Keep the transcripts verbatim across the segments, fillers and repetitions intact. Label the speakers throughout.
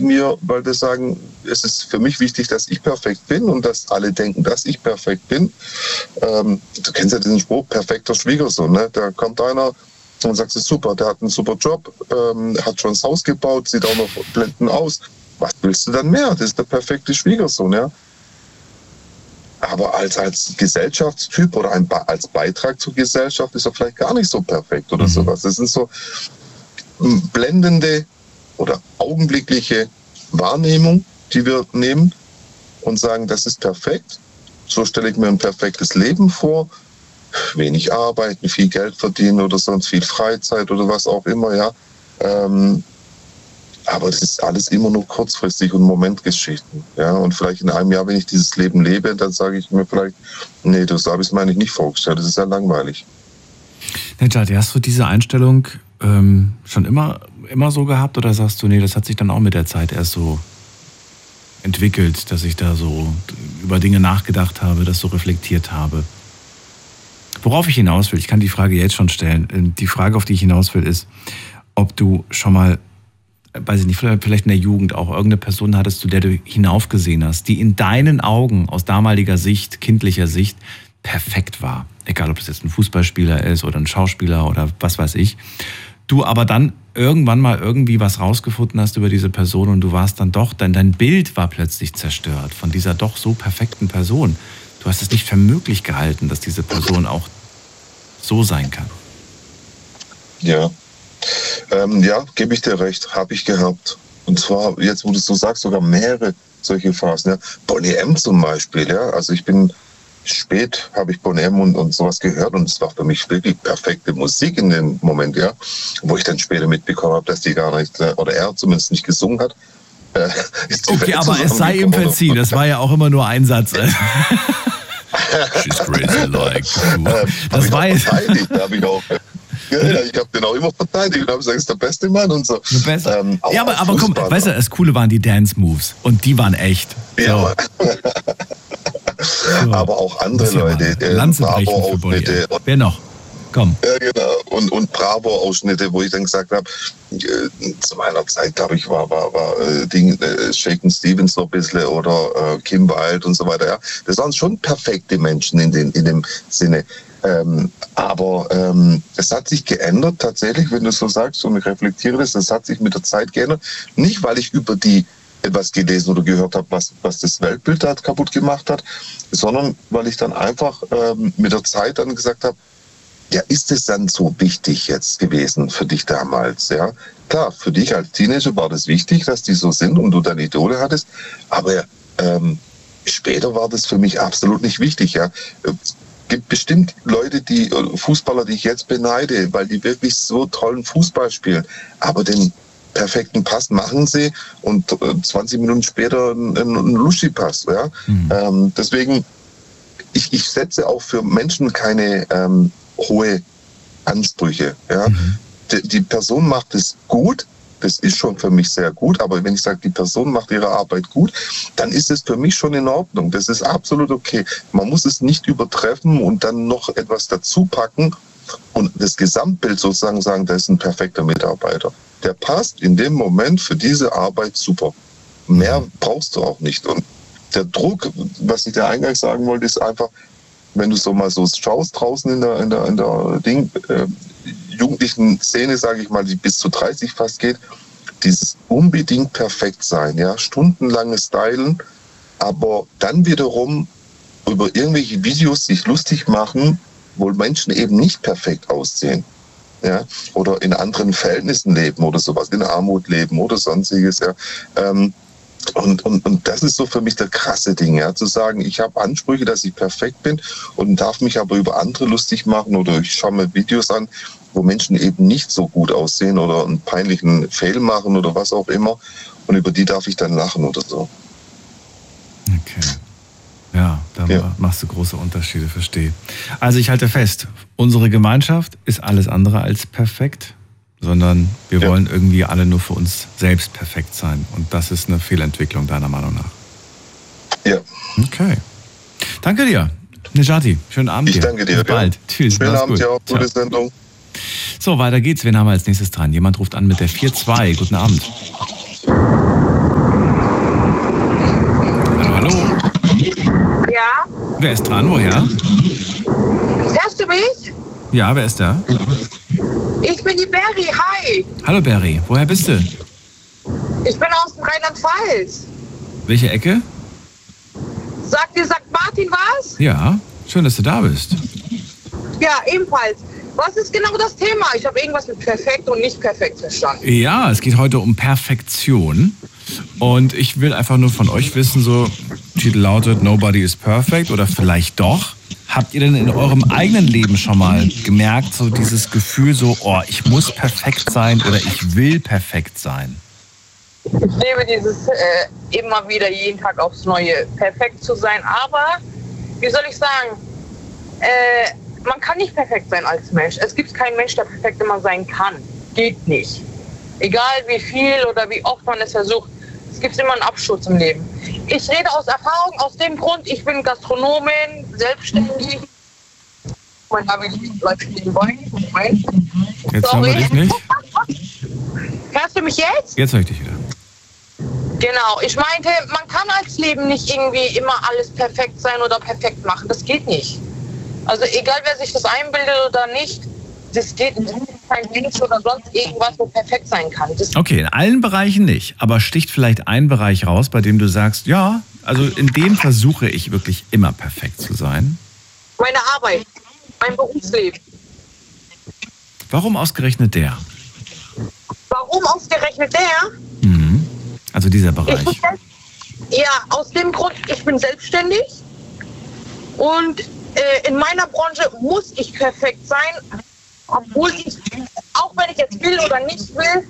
Speaker 1: mir, weil wir sagen, es ist für mich wichtig, dass ich perfekt bin und dass alle denken, dass ich perfekt bin. Ähm, du kennst ja diesen Spruch, perfekter Schwiegersohn. Ne? Da kommt einer und sagt, super, der hat einen super Job, ähm, hat schon das Haus gebaut, sieht auch noch blendend aus. Was willst du dann mehr? Das ist der perfekte Schwiegersohn, ja. Aber als, als Gesellschaftstyp oder ein, als Beitrag zur Gesellschaft ist er vielleicht gar nicht so perfekt oder mhm. sowas. Das sind so blendende oder augenblickliche Wahrnehmung, die wir nehmen und sagen, das ist perfekt. So stelle ich mir ein perfektes Leben vor. Wenig arbeiten, viel Geld verdienen oder sonst viel Freizeit oder was auch immer, ja. Ähm, Aber das ist alles immer nur kurzfristig und Momentgeschichten. Ja? Und vielleicht in einem Jahr, wenn ich dieses Leben lebe, dann sage ich mir vielleicht, nee, das habe ich mir eigentlich nicht vorgestellt. Das ist ja langweilig.
Speaker 2: Nejati, hast du diese Einstellung ähm, schon immer, immer so gehabt oder sagst du, nee, das hat sich dann auch mit der Zeit erst so entwickelt, dass ich da so über Dinge nachgedacht habe, das so reflektiert habe? Worauf ich hinaus will, ich kann die Frage jetzt schon stellen. Die Frage, auf die ich hinaus will, ist, ob du schon mal, weiß ich nicht, vielleicht in der Jugend auch irgendeine Person hattest, zu der du hinaufgesehen hast, die in deinen Augen aus damaliger Sicht, kindlicher Sicht, perfekt war. Egal, ob das jetzt ein Fußballspieler ist oder ein Schauspieler oder was weiß ich. Du aber dann irgendwann mal irgendwie was rausgefunden hast über diese Person und du warst dann doch, dein, dein Bild war plötzlich zerstört von dieser doch so perfekten Person. Du hast es nicht für möglich gehalten, dass diese Person auch so sein kann.
Speaker 1: Ja. Ähm, ja, gebe ich dir recht, habe ich gehabt. Und zwar, jetzt wo du so sagst, sogar mehrere solche Phasen. Ja. Boney M. zum Beispiel, ja. Also ich bin spät, habe ich Boney M. Und, und sowas gehört und es war für mich wirklich perfekte Musik in dem Moment, ja. Wo ich dann später mitbekommen habe, dass die gar nicht, oder er zumindest nicht gesungen hat. Äh,
Speaker 2: okay, Welt aber es sei ihm verziehen, das war ja auch immer nur ein Satz. She's crazy like. Das war jetzt.
Speaker 1: Da habe ich auch. Ja, ja, ich habe den auch immer verteidigt und habe gesagt, das ist der beste Mann und so.
Speaker 2: Ähm, ja, aber, aber komm, weißt du, das Coole waren die Dance-Moves und die waren echt. So.
Speaker 1: Ja. So. Aber auch andere Leute.
Speaker 2: Äh, Bravo-Ausschnitte. Wer noch? Komm.
Speaker 1: Ja, genau. Und, und Bravo-Ausschnitte, wo ich dann gesagt habe, äh, zu meiner Zeit, glaube ich, war, war, war äh, Ding, äh, Shaken Stevens so ein bisschen oder äh, Kim Wilde und so weiter. Ja. Das waren schon perfekte Menschen in, den, in dem Sinne. Ähm, aber ähm, es hat sich geändert tatsächlich, wenn du so sagst und ich reflektiere das, es hat sich mit der Zeit geändert. Nicht, weil ich über die etwas gelesen oder gehört habe, was, was das Weltbild hat, kaputt gemacht hat, sondern weil ich dann einfach ähm, mit der Zeit dann gesagt habe, ja, ist es dann so wichtig jetzt gewesen für dich damals? Ja, klar, für dich als Teenager war das wichtig, dass die so sind und du deine Idole hattest, aber ähm, später war das für mich absolut nicht wichtig. Ja. Es gibt bestimmt Leute, die Fußballer, die ich jetzt beneide, weil die wirklich so tollen Fußball spielen. Aber den perfekten Pass machen sie und zwanzig Minuten später einen, einen Luschi-Pass. Ja? Mhm. Ähm, deswegen, ich, ich setze auch für Menschen keine ähm, hohe Ansprüche. Ja? Mhm. Die, die Person macht es gut. Das ist schon für mich sehr gut, aber wenn ich sage, die Person macht ihre Arbeit gut, dann ist es für mich schon in Ordnung. Das ist absolut okay. Man muss es nicht übertreffen und dann noch etwas dazu packen und das Gesamtbild sozusagen sagen, das ist ein perfekter Mitarbeiter. Der passt in dem Moment für diese Arbeit super. Mehr brauchst du auch nicht. Und der Druck, was ich dir eingangs sagen wollte, ist einfach, wenn du so mal so schaust draußen in der, in der, in der Ding, äh, jugendlichen Szene, sage ich mal, die bis zu dreißig fast geht, dieses unbedingt perfekt sein, ja, stundenlanges Stylen, aber dann wiederum über irgendwelche Videos sich lustig machen, wo Menschen eben nicht perfekt aussehen, ja, oder in anderen Verhältnissen leben oder sowas, in Armut leben oder sonstiges, ja, ähm, Und, und, und das ist so für mich der krasse Ding, ja, zu sagen, ich habe Ansprüche, dass ich perfekt bin und darf mich aber über andere lustig machen oder ich schaue mir Videos an, wo Menschen eben nicht so gut aussehen oder einen peinlichen Fail machen oder was auch immer und über die darf ich dann lachen oder so.
Speaker 2: Okay. Ja, da ja. machst du große Unterschiede, verstehe. Also ich halte fest, unsere Gemeinschaft ist alles andere als perfekt, sondern wir ja. wollen irgendwie alle nur für uns selbst perfekt sein. Und das ist eine Fehlentwicklung deiner Meinung nach.
Speaker 1: Ja.
Speaker 2: Okay. Danke dir, Nejati. Schönen Abend
Speaker 1: ich
Speaker 2: dir.
Speaker 1: Ich danke dir.
Speaker 2: Bis bald.
Speaker 1: Ja.
Speaker 2: Tschüss.
Speaker 1: Schönen Abend, ja. Gute Sendung.
Speaker 2: So, weiter geht's. Wen haben wir als nächstes dran? Jemand ruft an mit der vier zwei. Guten Abend. Wer ist dran? Woher?
Speaker 3: Hörst du mich?
Speaker 2: Ja, wer ist da?
Speaker 3: Ich bin die Berry, hi.
Speaker 2: Hallo Berry, woher bist du?
Speaker 3: Ich bin aus dem Rheinland-Pfalz.
Speaker 2: Welche Ecke?
Speaker 3: Sagt dir Sankt Martin was?
Speaker 2: Ja, schön, dass du da bist.
Speaker 3: Ja, ebenfalls. Was ist genau das Thema? Ich habe irgendwas mit perfekt und nicht perfekt verstanden.
Speaker 2: Ja, es geht heute um Perfektion. Und ich will einfach nur von euch wissen, so, Titel lautet Nobody is perfect oder vielleicht doch. Habt ihr denn in eurem eigenen Leben schon mal gemerkt, so dieses Gefühl so, oh, ich muss perfekt sein oder ich will perfekt sein?
Speaker 3: Ich lebe dieses äh, immer wieder jeden Tag aufs Neue, perfekt zu sein. Aber, wie soll ich sagen, äh, man kann nicht perfekt sein als Mensch. Es gibt keinen Mensch, der perfekt immer sein kann. Geht nicht. Egal wie viel oder wie oft man es versucht, es gibt immer einen Absturz im Leben. Ich rede aus Erfahrung, aus dem Grund, ich bin Gastronomin, selbstständig. Mein Name läuft nebenbei.
Speaker 2: Jetzt hören wir dich nicht.
Speaker 3: Hörst du mich jetzt?
Speaker 2: Jetzt höre ich dich wieder.
Speaker 3: Genau, ich meinte, man kann als Leben nicht irgendwie immer alles perfekt sein oder perfekt machen. Das geht nicht. Also egal, wer sich das einbildet oder nicht, das geht nicht. Kein Mensch oder sonst irgendwas, wo perfekt sein kann. Das
Speaker 2: okay, in allen Bereichen nicht. Aber sticht vielleicht ein Bereich raus, bei dem du sagst, ja, also in dem versuche ich wirklich immer perfekt zu sein.
Speaker 3: Meine Arbeit, mein Berufsleben.
Speaker 2: Warum ausgerechnet der?
Speaker 3: Warum ausgerechnet der?
Speaker 2: Mhm. Also dieser Bereich.
Speaker 3: Ich, ja, aus dem Grund, ich bin selbstständig und äh, in meiner Branche muss ich perfekt sein, obwohl ich, auch wenn ich jetzt will oder nicht will,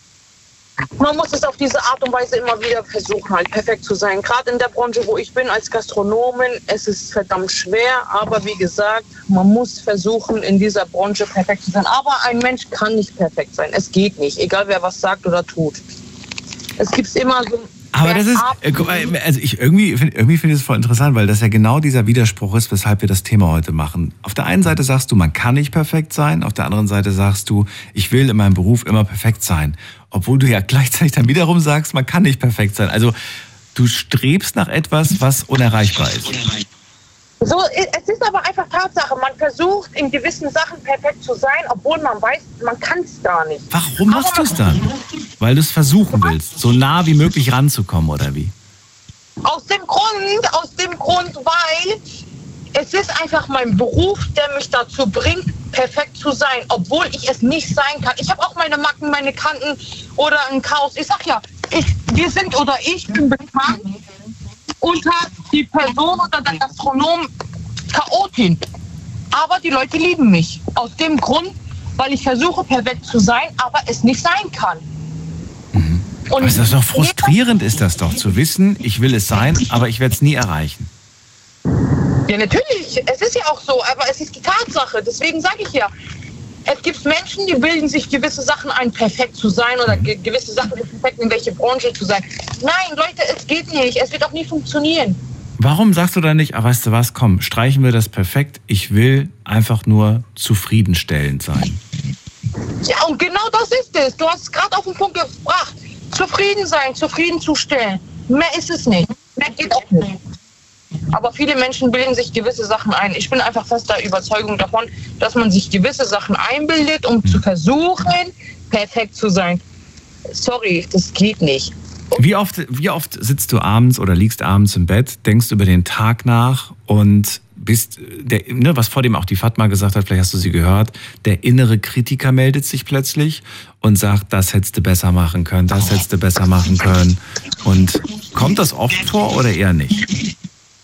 Speaker 3: man muss es auf diese Art und Weise immer wieder versuchen, halt perfekt zu sein. Gerade in der Branche, wo ich bin als Gastronomin, es ist verdammt schwer, aber wie gesagt, man muss versuchen, in dieser Branche perfekt zu sein. Aber ein Mensch kann nicht perfekt sein, es geht nicht, egal wer was sagt oder tut. Es gibt immer so...
Speaker 2: Aber das ist, also ich irgendwie, irgendwie finde ich es voll interessant, weil das ja genau dieser Widerspruch ist, weshalb wir das Thema heute machen. Auf der einen Seite sagst du, man kann nicht perfekt sein, auf der anderen Seite sagst du, ich will in meinem Beruf immer perfekt sein. Obwohl du ja gleichzeitig dann wiederum sagst, man kann nicht perfekt sein. Also du strebst nach etwas, was unerreichbar ist.
Speaker 3: So, es ist aber einfach Tatsache, man versucht in gewissen Sachen perfekt zu sein, obwohl man weiß, man kann es gar nicht.
Speaker 2: Warum machst du es dann? Weil du es versuchen willst, so nah wie möglich ranzukommen, oder wie?
Speaker 3: Aus dem Grund, aus dem Grund, weil es ist einfach mein Beruf, der mich dazu bringt, perfekt zu sein, obwohl ich es nicht sein kann. Ich habe auch meine Macken, meine Kanten oder ein Chaos. Ich sag ja, ich, wir sind oder ich bin bekannt unter die Person oder der Gastronom Chaotin. Aber die Leute lieben mich. Aus dem Grund, weil ich versuche, perfekt zu sein, aber es nicht sein kann.
Speaker 2: Mhm. Und aber ist das doch frustrierend, ist das doch, zu wissen, ich will es sein, aber ich werde es nie erreichen.
Speaker 3: Ja, natürlich. Es ist ja auch so, aber es ist die Tatsache. Deswegen sage ich ja, es gibt Menschen, die bilden sich gewisse Sachen ein, perfekt zu sein oder ge- gewisse Sachen perfekt in welche Branche zu sein. Nein, Leute, es geht nicht. Es wird auch nie funktionieren.
Speaker 2: Warum sagst du dann nicht, ah, weißt du was, komm, streichen wir das perfekt. Ich will einfach nur zufriedenstellend sein.
Speaker 3: Ja, und genau das ist es. Du hast es gerade auf den Punkt gebracht. Zufrieden sein, zufriedenzustellen. Mehr ist es nicht. Mehr geht auch nicht. Aber viele Menschen bilden sich gewisse Sachen ein. Ich bin einfach fester Überzeugung davon, dass man sich gewisse Sachen einbildet, um zu versuchen, perfekt zu sein. Sorry, das geht nicht.
Speaker 2: Wie oft, wie oft sitzt du abends oder liegst abends im Bett, denkst über den Tag nach und bist, der, ne, was vor dem auch die Fatma gesagt hat, vielleicht hast du sie gehört, der innere Kritiker meldet sich plötzlich und sagt, das hättest du besser machen können, das hättest du besser machen können. Und kommt das oft vor oder eher nicht?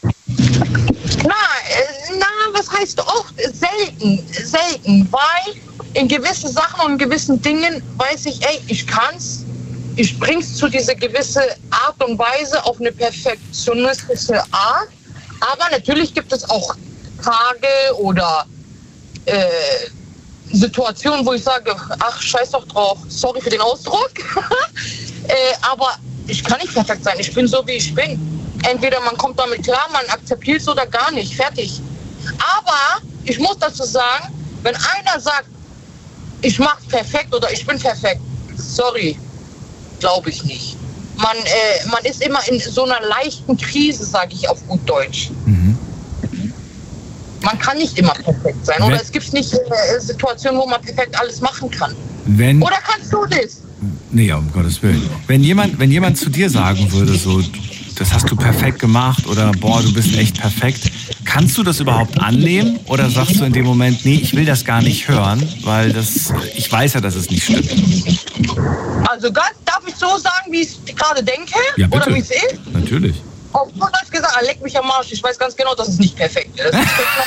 Speaker 3: Na, na, was heißt oft? Selten, selten, weil in gewissen Sachen und in gewissen Dingen weiß ich, ey, ich kann's, ich bring's zu dieser gewissen Art und Weise auf eine perfektionistische Art, aber natürlich gibt es auch Tage oder äh, Situationen, wo ich sage, ach, scheiß doch drauf, sorry für den Ausdruck, äh, aber ich kann nicht perfekt sein, ich bin so, wie ich bin. Entweder man kommt damit klar, man akzeptiert es oder gar nicht. Fertig. Aber ich muss dazu sagen, wenn einer sagt, ich mach's perfekt oder ich bin perfekt, sorry, glaube ich nicht. Man, äh, man ist immer in so einer leichten Krise, sage ich auf gut Deutsch.
Speaker 2: Mhm.
Speaker 3: Man kann nicht immer perfekt sein.
Speaker 2: Wenn,
Speaker 3: oder es gibt nicht äh, Situationen, wo man perfekt alles machen kann.
Speaker 2: Wenn,
Speaker 3: oder kannst du das?
Speaker 2: Nee, um Gottes Willen. Wenn jemand, wenn jemand zu dir sagen würde, so, das hast du perfekt gemacht oder boah, du bist echt perfekt, kannst du das überhaupt annehmen oder sagst du in dem Moment, nee, ich will das gar nicht hören, weil das, ich weiß ja, dass es nicht stimmt?
Speaker 3: Also ganz, darf ich so sagen, wie ich es gerade denke?
Speaker 2: Ja, bitte.
Speaker 3: Oder wie es ist?
Speaker 2: Natürlich.
Speaker 3: Auf gut Deutsch gesagt, leck mich am Arsch. Ich weiß ganz genau, dass es nicht perfekt ist.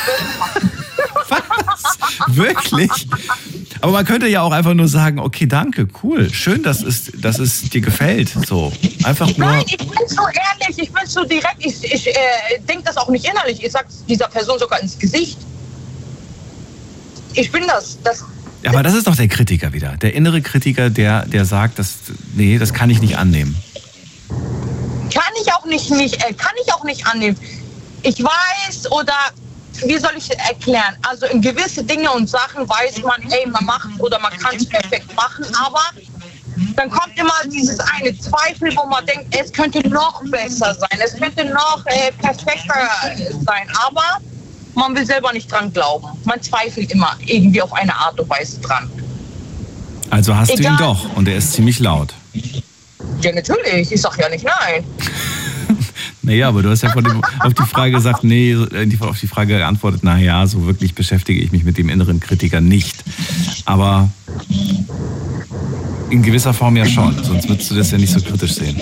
Speaker 2: Was? Wirklich? Aber man könnte ja auch einfach nur sagen, okay, danke, cool, schön, dass es, dass es dir gefällt. So, einfach nur.
Speaker 3: Nein, ich bin so ehrlich, ich bin so direkt, ich, ich äh, denke das auch nicht innerlich. Ich sage dieser Person sogar ins Gesicht. Ich bin das. das
Speaker 2: ja, aber das ist doch der Kritiker wieder. Der innere Kritiker, der, der sagt, dass, nee, das kann ich nicht annehmen.
Speaker 3: Kann ich auch nicht, nicht äh, kann ich auch nicht annehmen. Ich weiß oder wie soll ich erklären? Also in gewisse Dinge und Sachen weiß man, ey, man macht oder man kann es perfekt machen, aber dann kommt immer dieses eine Zweifel, wo man denkt, es könnte noch besser sein, es könnte noch äh, perfekter sein, aber man will selber nicht dran glauben. Man zweifelt immer irgendwie auf eine Art und Weise dran.
Speaker 2: Also hast
Speaker 3: Egal.
Speaker 2: du ihn doch und er ist ziemlich laut.
Speaker 3: Ja, natürlich. Ich sag ja nicht nein.
Speaker 2: Naja, aber du hast ja von dem, auf die Frage gesagt, nee, auf die Frage geantwortet, naja, so wirklich beschäftige ich mich mit dem inneren Kritiker nicht. Aber in gewisser Form ja schon, sonst würdest du das ja nicht so kritisch sehen.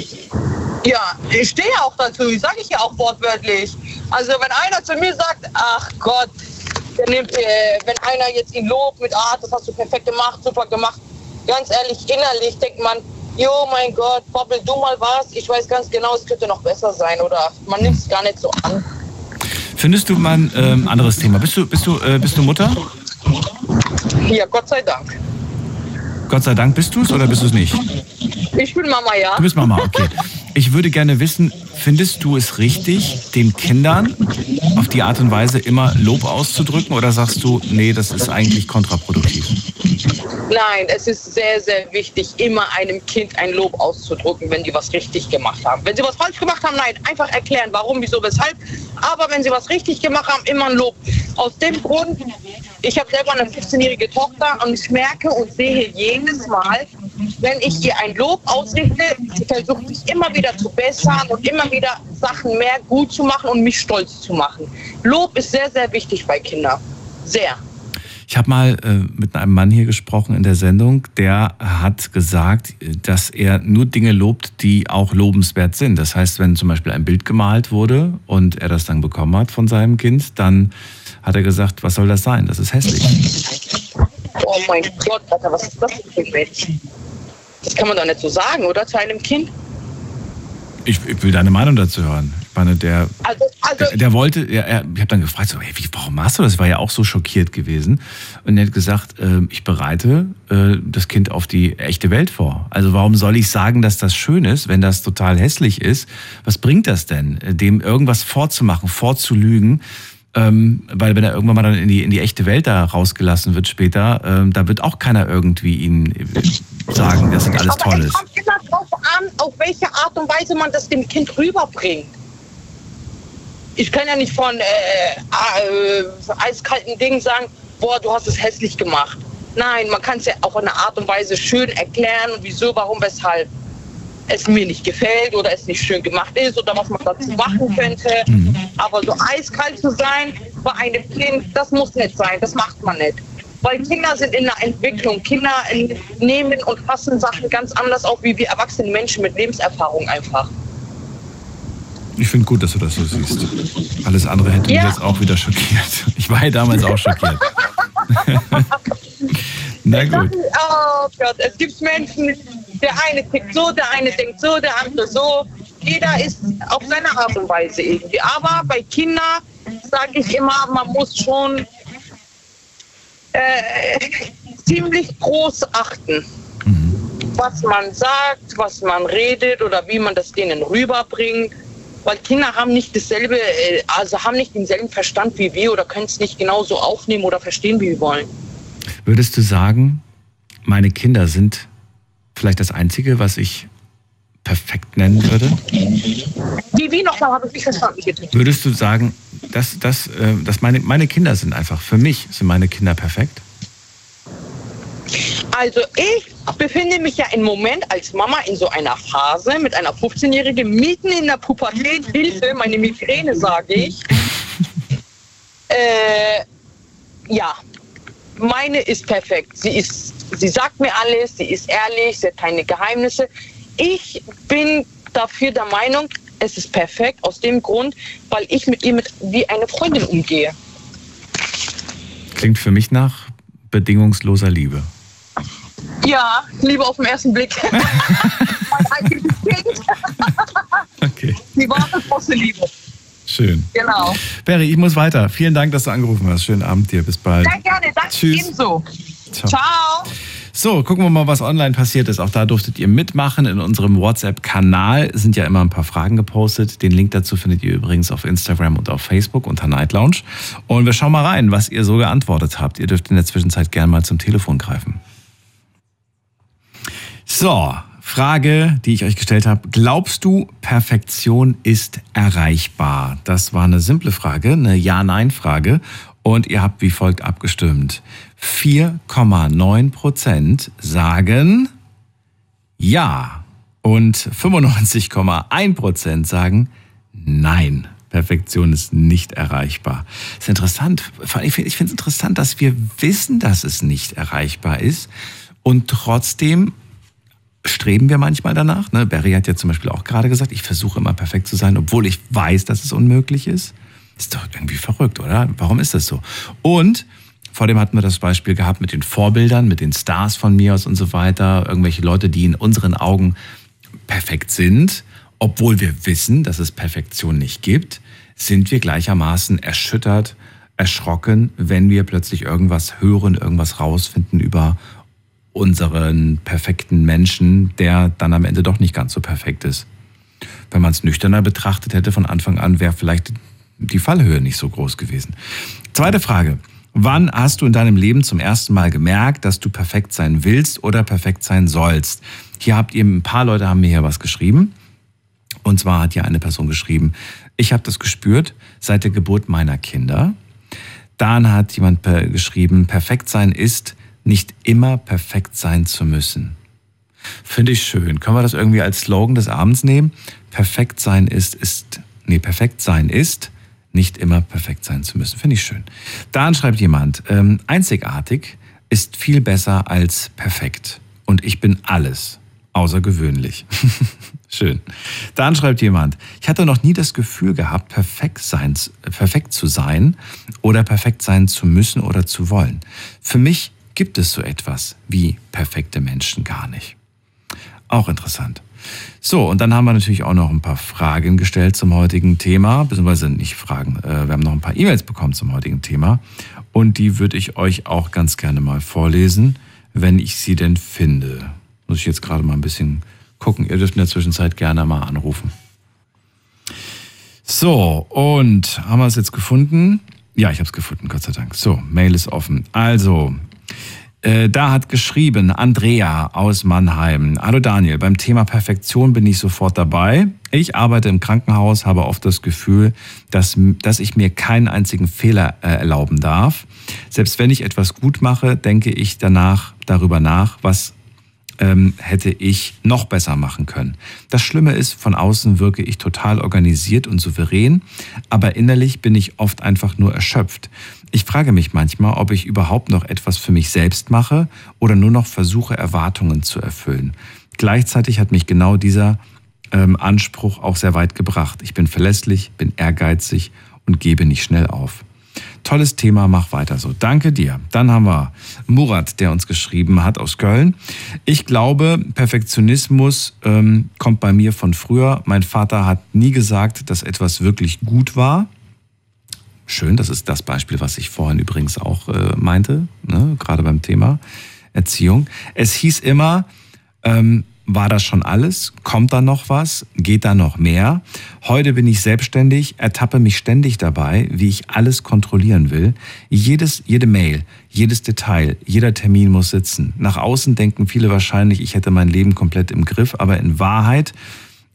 Speaker 3: Ja, ich stehe auch dazu, ich sage ich ja auch wortwörtlich. Also wenn einer zu mir sagt, ach Gott, der nimmt, äh, wenn einer jetzt ihn lobt mit, ah, das hast du perfekt gemacht, super gemacht, ganz ehrlich, innerlich denkt man, jo, mein Gott, Bobbel, du mal was. Ich weiß ganz genau, es könnte noch besser sein. Oder man nimmt es gar nicht so an.
Speaker 2: Findest du mal ein ähm, anderes Thema? Bist du, bist, du, äh, bist du Mutter?
Speaker 3: Ja, Gott sei Dank.
Speaker 2: Gott sei Dank bist du es oder bist du es nicht?
Speaker 3: Ich bin Mama, ja.
Speaker 2: Du bist Mama, okay. Ich würde gerne wissen, findest du es richtig, den Kindern auf die Art und Weise immer Lob auszudrücken oder sagst du, nee, das ist eigentlich kontraproduktiv?
Speaker 3: Nein, es ist sehr, sehr wichtig, immer einem Kind ein Lob auszudrücken, wenn die was richtig gemacht haben. Wenn sie was falsch gemacht haben, nein, einfach erklären, warum, wieso, weshalb. Aber wenn sie was richtig gemacht haben, immer ein Lob. Aus dem Grund, ich habe selber eine fünfzehnjährige Tochter und ich merke und sehe jedes Mal, wenn ich ihr ein Lob ausrichte, sie versucht sich immer wieder zu bessern und immer wieder Sachen mehr gut zu machen und mich stolz zu machen. Lob ist sehr, sehr wichtig bei Kindern. Sehr.
Speaker 2: Ich habe mal äh, mit einem Mann hier gesprochen in der Sendung, der hat gesagt, dass er nur Dinge lobt, die auch lobenswert sind. Das heißt, wenn zum Beispiel ein Bild gemalt wurde und er das dann bekommen hat von seinem Kind, dann hat er gesagt, was soll das sein? Das ist hässlich.
Speaker 3: Oh mein Gott, Alter, was ist das für ein Mensch? Das kann man doch nicht so sagen, oder? Zu einem Kind?
Speaker 2: Ich, ich will deine Meinung dazu hören. Ich meine, der,
Speaker 3: also, also,
Speaker 2: der, der wollte, er, er, ich habe dann gefragt, so, hey, wie, warum machst du das? Ich war ja auch so schockiert gewesen. Und er hat gesagt, äh, ich bereite äh, das Kind auf die echte Welt vor. Also warum soll ich sagen, dass das schön ist, wenn das total hässlich ist? Was bringt das denn, dem irgendwas vorzumachen, vorzulügen? Ähm, weil wenn er irgendwann mal dann in die, in die echte Welt da rausgelassen wird später, ähm, da wird auch keiner irgendwie ihn äh, sagen, dass das alles
Speaker 3: aber
Speaker 2: toll
Speaker 3: es
Speaker 2: ist.
Speaker 3: kommt immer drauf an, auf welche Art und Weise man das dem Kind rüberbringt. Ich kann ja nicht von äh, äh, eiskalten Dingen sagen, boah, du hast es hässlich gemacht. Nein, man kann es ja auf eine Art und Weise schön erklären, wieso, warum, weshalb es mir nicht gefällt oder es nicht schön gemacht ist oder was man dazu machen könnte. Mhm. Aber so eiskalt zu sein bei einem Kind, das muss nicht sein, das macht man nicht. Weil Kinder sind in der Entwicklung. Kinder nehmen und fassen Sachen ganz anders auf, wie wir erwachsene Menschen mit Lebenserfahrung einfach.
Speaker 2: Ich finde gut, dass du das so siehst. Alles andere hätte
Speaker 3: ja.
Speaker 2: mich jetzt auch wieder schockiert. Ich war ja damals auch schockiert. Na gut.
Speaker 3: Oh Gott, es gibt Menschen, der eine tickt so, der eine denkt so, der andere so. Jeder ist auf seine Art und Weise irgendwie. Aber bei Kindern sage ich immer, man muss schon äh, ziemlich groß achten, mhm. was man sagt, was man redet oder wie man das denen rüberbringt. Weil Kinder haben nicht dasselbe, also haben nicht denselben Verstand wie wir oder können es nicht genauso aufnehmen oder verstehen, wie wir wollen.
Speaker 2: Würdest du sagen, meine Kinder sind vielleicht das Einzige, was ich perfekt nennen würde?
Speaker 3: Wie, wie nochmal, habe ich nicht verstanden. Bitte.
Speaker 2: Würdest du sagen, dass, dass, äh, dass meine, meine Kinder sind einfach, für mich sind meine Kinder perfekt?
Speaker 3: Also ich befinde mich ja im Moment als Mama in so einer Phase mit einer fünfzehnjährigen mitten in der Pubertät. Hilfe, meine Migräne, sage ich. äh, ja, meine ist perfekt. Sie ist, sie sagt mir alles, sie ist ehrlich, sie hat keine Geheimnisse. Ich bin dafür der Meinung, es ist perfekt aus dem Grund, weil ich mit ihr mit, wie eine Freundin umgehe.
Speaker 2: Klingt für mich nach bedingungsloser Liebe.
Speaker 3: Ja, Liebe auf den ersten Blick. Mein eigenes Kind.
Speaker 2: Okay.
Speaker 3: Die wahre große Liebe.
Speaker 2: Schön.
Speaker 3: Genau.
Speaker 2: Berry, ich muss weiter. Vielen Dank, dass du angerufen hast. Schönen Abend dir. Bis bald.
Speaker 3: Sehr gerne. Danke.
Speaker 2: Tschüss.
Speaker 3: Ebenso.
Speaker 2: Ciao.
Speaker 3: Ciao.
Speaker 2: So, gucken wir mal, was online passiert ist. Auch da durftet ihr mitmachen. In unserem WhatsApp-Kanal sind ja immer ein paar Fragen gepostet. Den Link dazu findet ihr übrigens auf Instagram und auf Facebook unter Night Lounge. Und wir schauen mal rein, was ihr so geantwortet habt. Ihr dürft in der Zwischenzeit gerne mal zum Telefon greifen. So, Frage, die ich euch gestellt habe. Glaubst du, Perfektion ist erreichbar? Das war eine simple Frage, eine Ja-Nein-Frage. Und ihr habt wie folgt abgestimmt. vier Komma neun Prozent sagen Ja und fünfundneunzig Komma eins Prozent sagen Nein. Perfektion ist nicht erreichbar. Das ist interessant. Ich finde es interessant, dass wir wissen, dass es nicht erreichbar ist und trotzdem streben wir manchmal danach. Ne? Berry hat ja zum Beispiel auch gerade gesagt, ich versuche immer perfekt zu sein, obwohl ich weiß, dass es unmöglich ist. Ist doch irgendwie verrückt, oder? Warum ist das so? Und vor dem hatten wir das Beispiel gehabt mit den Vorbildern, mit den Stars von mir aus und so weiter. Irgendwelche Leute, die in unseren Augen perfekt sind, obwohl wir wissen, dass es Perfektion nicht gibt, sind wir gleichermaßen erschüttert, erschrocken, wenn wir plötzlich irgendwas hören, irgendwas rausfinden über unseren perfekten Menschen, der dann am Ende doch nicht ganz so perfekt ist. Wenn man es nüchterner betrachtet hätte von Anfang an, wäre vielleicht die Fallhöhe nicht so groß gewesen. Zweite Frage. Wann hast du in deinem Leben zum ersten Mal gemerkt, dass du perfekt sein willst oder perfekt sein sollst? Hier habt ihr, ein paar Leute haben mir hier was geschrieben. Und zwar hat hier eine Person geschrieben, ich habe das gespürt seit der Geburt meiner Kinder. Dann hat jemand geschrieben, perfekt sein ist, nicht immer perfekt sein zu müssen. Finde ich schön. Können wir das irgendwie als Slogan des Abends nehmen? Perfekt sein ist, ist, nee, perfekt sein ist, nicht immer perfekt sein zu müssen. Finde ich schön. Dann schreibt jemand, ähm, einzigartig ist viel besser als perfekt. Und ich bin alles außergewöhnlich. Schön. Dann schreibt jemand, ich hatte noch nie das Gefühl gehabt, perfekt, sein, perfekt zu sein oder perfekt sein zu müssen oder zu wollen. Für mich gibt es so etwas wie perfekte Menschen gar nicht. Auch interessant. So, und dann haben wir natürlich auch noch ein paar Fragen gestellt zum heutigen Thema, beziehungsweise nicht Fragen, äh, wir haben noch ein paar E-Mails bekommen zum heutigen Thema und die würde ich euch auch ganz gerne mal vorlesen, wenn ich sie denn finde. Muss ich jetzt gerade mal ein bisschen gucken, ihr dürft in der Zwischenzeit gerne mal anrufen. So, und haben wir es jetzt gefunden? Ja, ich habe es gefunden, Gott sei Dank. So, Mail ist offen. Also, Äh, da hat geschrieben Andrea aus Mannheim. Hallo Daniel, beim Thema Perfektion bin ich sofort dabei. Ich arbeite im Krankenhaus, habe oft das Gefühl, dass, dass ich mir keinen einzigen Fehler äh, erlauben darf. Selbst wenn ich etwas gut mache, denke ich danach darüber nach, was ähm, hätte ich noch besser machen können. Das Schlimme ist, von außen wirke ich total organisiert und souverän, aber innerlich bin ich oft einfach nur erschöpft. Ich frage mich manchmal, ob ich überhaupt noch etwas für mich selbst mache oder nur noch versuche, Erwartungen zu erfüllen. Gleichzeitig hat mich genau dieser ähm, Anspruch auch sehr weit gebracht. Ich bin verlässlich, bin ehrgeizig und gebe nicht schnell auf. Tolles Thema, mach weiter so. Danke dir. Dann haben wir Murat, der uns geschrieben hat aus Köln. Ich glaube, Perfektionismus ähm, kommt bei mir von früher. Mein Vater hat nie gesagt, dass etwas wirklich gut war. Schön, das ist das Beispiel, was ich vorhin übrigens auch äh, meinte, ne? Gerade beim Thema Erziehung. Es hieß immer, ähm, war das schon alles? Kommt da noch was? Geht da noch mehr? Heute bin ich selbstständig, ertappe mich ständig dabei, wie ich alles kontrollieren will. Jedes, jede Mail, jedes Detail, jeder Termin muss sitzen. Nach außen denken viele wahrscheinlich, ich hätte mein Leben komplett im Griff, aber in Wahrheit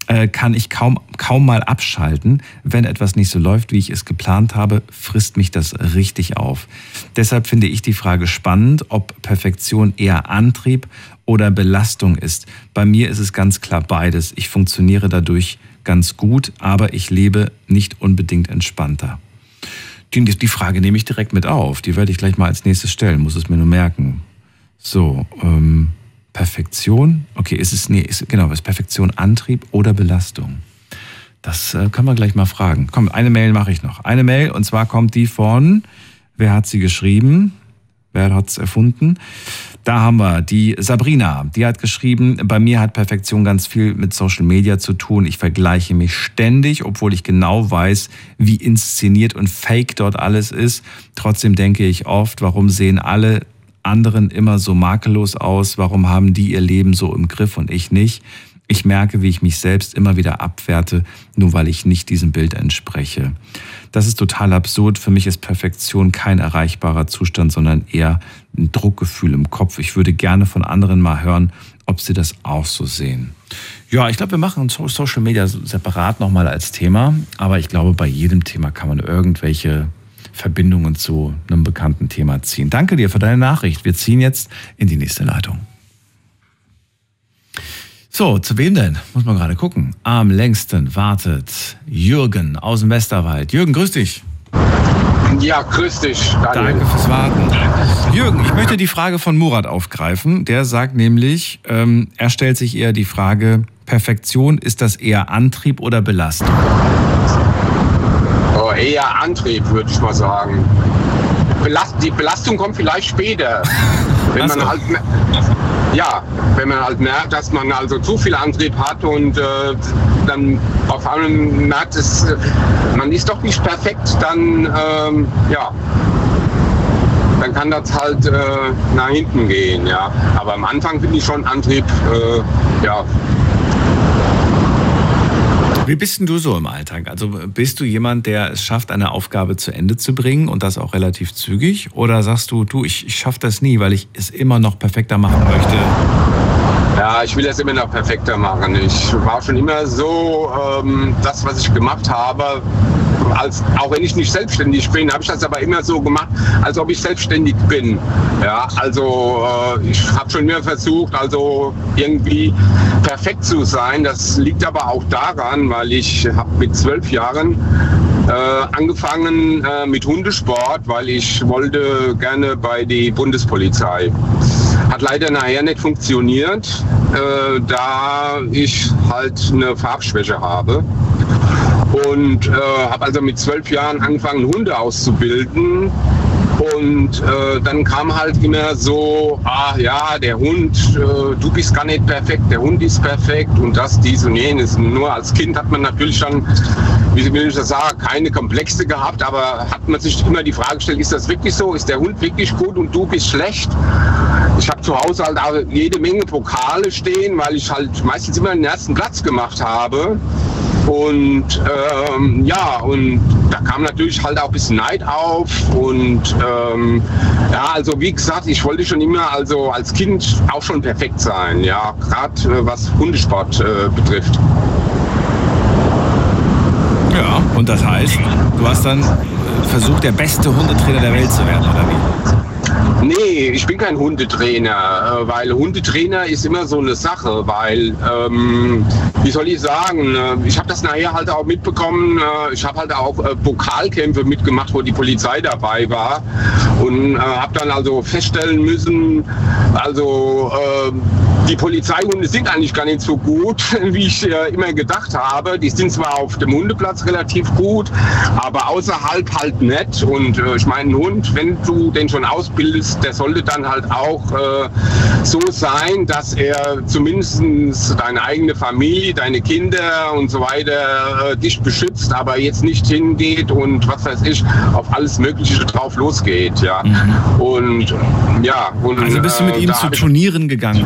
Speaker 2: äh, kann ich kaum, kaum mal abschalten. Wenn etwas nicht so läuft, wie ich es geplant habe, frisst mich das richtig auf. Deshalb finde ich die Frage spannend, ob Perfektion eher Antrieb oder Belastung ist. Bei mir ist es ganz klar beides. Ich funktioniere dadurch ganz gut, aber ich lebe nicht unbedingt entspannter. Die, die Frage nehme ich direkt mit auf. Die werde ich gleich mal als nächstes stellen, muss es mir nur merken. So, ähm, Perfektion. Okay, ist es, nee, ist, genau, ist Perfektion Antrieb oder Belastung? Das äh, können wir gleich mal fragen. Komm, eine Mail mache ich noch. Eine Mail, und zwar kommt die von, wer hat sie geschrieben? Wer hat es erfunden? Da haben wir die Sabrina, die hat geschrieben, bei mir hat Perfektion ganz viel mit Social Media zu tun. Ich vergleiche mich ständig, obwohl ich genau weiß, wie inszeniert und fake dort alles ist. Trotzdem denke ich oft, warum sehen alle anderen immer so makellos aus? Warum haben die ihr Leben so im Griff und ich nicht? Ich merke, wie ich mich selbst immer wieder abwerte, nur weil ich nicht diesem Bild entspreche. Das ist total absurd. Für mich ist Perfektion kein erreichbarer Zustand, sondern eher ein Druckgefühl im Kopf. Ich würde gerne von anderen mal hören, ob sie das auch so sehen. Ja, ich glaube, wir machen Social Media separat nochmal als Thema. Aber ich glaube, bei jedem Thema kann man irgendwelche Verbindungen zu einem bekannten Thema ziehen. Danke dir für deine Nachricht. Wir ziehen jetzt in die nächste Leitung. So, zu wem denn? Muss man gerade gucken. Am längsten wartet Jürgen aus dem Westerwald. Jürgen, grüß dich.
Speaker 4: Ja, grüß dich, Daniel.
Speaker 2: Danke fürs Warten. Jürgen, ich möchte die Frage von Murat aufgreifen. Der sagt nämlich, ähm, er stellt sich eher die Frage, Perfektion, ist das eher Antrieb oder Belastung?
Speaker 4: Oh, eher Antrieb, würde ich mal sagen. Belast- die Belastung kommt vielleicht später. Wenn man halt, ja, wenn man halt merkt, dass man also zu viel Antrieb hat und äh, dann auf einmal merkt, es, man ist doch nicht perfekt, dann, ähm, ja, dann kann das halt äh, nach hinten gehen, ja. Aber am Anfang finde ich schon Antrieb, äh, ja.
Speaker 2: Wie bist denn du so im Alltag? Also bist du jemand, der es schafft, eine Aufgabe zu Ende zu bringen und das auch relativ zügig? Oder sagst du, du, ich, ich schaffe das nie, weil ich es immer noch perfekter machen möchte?
Speaker 4: Ja, ich will es immer noch perfekter machen. Ich war schon immer so, ähm, das, was ich gemacht habe, als, auch wenn ich nicht selbstständig bin, habe ich das aber immer so gemacht, als ob ich selbstständig bin. Ja, also äh, ich habe schon immer versucht, also irgendwie perfekt zu sein. Das liegt aber auch daran, weil ich habe mit zwölf Jahren äh, angefangen äh, mit Hundesport, weil ich wollte gerne bei die Bundespolizei. Hat leider nachher nicht funktioniert, äh, da ich halt eine Farbschwäche habe. Und äh, habe also mit zwölf Jahren angefangen, Hunde auszubilden. Und äh, dann kam halt immer so, ah ja, der Hund, äh, du bist gar nicht perfekt, der Hund ist perfekt und das, dies und jenes. Nur als Kind hat man natürlich dann, wie will ich das sagen, keine Komplexe gehabt, aber hat man sich immer die Frage gestellt, ist das wirklich so, ist der Hund wirklich gut und du bist schlecht? Ich habe zu Hause halt auch jede Menge Pokale stehen, weil ich halt meistens immer den ersten Platz gemacht habe. Und ähm, ja, und da kam natürlich halt auch ein bisschen Neid auf und ähm, ja, also wie gesagt, ich wollte schon immer also als Kind auch schon perfekt sein, ja, gerade äh, was Hundesport äh, betrifft.
Speaker 2: Ja, und das heißt, du hast dann versucht, der beste Hundetrainer der Welt zu werden, oder wie?
Speaker 4: Nee, ich bin kein Hundetrainer, weil Hundetrainer ist immer so eine Sache, weil, ähm, wie soll ich sagen, ich habe das nachher halt auch mitbekommen, ich habe halt auch äh, Pokalkämpfe mitgemacht, wo die Polizei dabei war und äh, habe dann also feststellen müssen, also äh, die Polizeihunde sind eigentlich gar nicht so gut, wie ich äh, immer gedacht habe. Die sind zwar auf dem Hundeplatz relativ gut, aber außerhalb halt nicht. Und äh, ich meine, ein Hund, wenn du den schon ausbildest, der sollte dann halt auch äh, so sein, dass er zumindest deine eigene Familie, deine Kinder und so weiter äh, dich beschützt, aber jetzt nicht hingeht und was weiß ich, auf alles Mögliche drauf losgeht. Ja. Mhm. Und ja. Und,
Speaker 2: also bist du mit
Speaker 4: äh,
Speaker 2: ihm zu Turnieren gegangen, zu irgendwelchen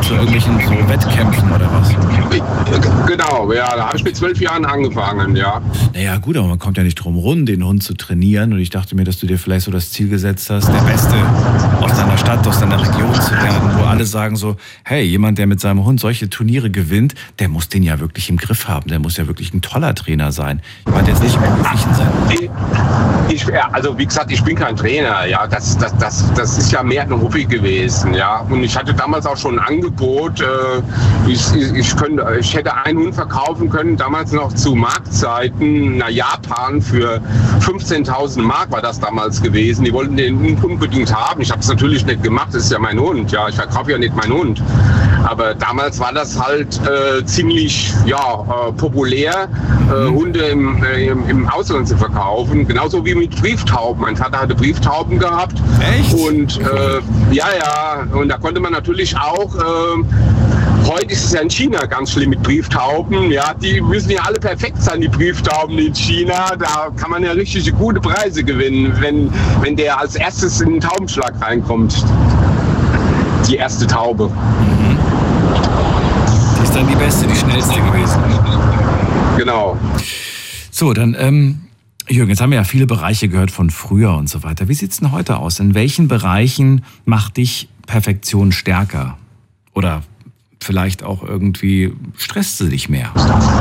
Speaker 2: solchen so Wettkämpfen oder was?
Speaker 4: Genau, ja, da habe ich mit zwölf Jahren angefangen, ja.
Speaker 2: Naja gut, aber man kommt ja nicht drum rum, den Hund zu trainieren. Und ich dachte mir, dass du dir vielleicht so das Ziel gesetzt hast, der Beste aus deiner Stadt, aus deiner Region zu werden, wo alle sagen so, hey, jemand, der mit seinem Hund solche Turniere gewinnt, der muss den ja wirklich im Griff haben, der muss ja wirklich ein toller Trainer sein. Ich meine jetzt nicht im beruflichen sein.
Speaker 4: Ich, also wie gesagt, ich bin kein Trainer, ja, das, das, das, das ist ja mehr ein Hobby gewesen, ja. Und ich hatte damals auch schon ein Angebot, äh, ich, ich, könnte, ich hätte einen Hund verkaufen können, damals noch zu Marktzeiten nach Japan für fünfzehntausend Mark war das damals gewesen. Die wollten den unbedingt haben. Ich habe es natürlich nicht gemacht, das ist ja mein Hund, ja, ich verkaufe ja nicht meinen Hund. Aber damals war das halt äh, ziemlich ja, äh, populär, äh, Hunde im, äh, im, im Ausland zu verkaufen. Genauso wie mit Brieftauben. Mein Vater hatte Brieftauben gehabt.
Speaker 2: Echt?
Speaker 4: Und äh, ja, ja, und da konnte man natürlich auch, äh, heute ist es ja in China ganz schlimm mit Brieftauben. Ja, die müssen ja alle perfekt sein, die Brieftauben in China. Da kann man ja richtig gute Preise gewinnen, wenn, wenn der als erstes in den Taubenschlag reinkommt. Die erste Taube.
Speaker 2: Mhm. Die ist dann die beste, die schnellste gewesen.
Speaker 4: Genau.
Speaker 2: So, dann, ähm, Jürgen, jetzt haben wir ja viele Bereiche gehört von früher und so weiter. Wie sieht es denn heute aus? In welchen Bereichen macht dich Perfektion stärker? Oder vielleicht auch irgendwie stresst sie dich mehr?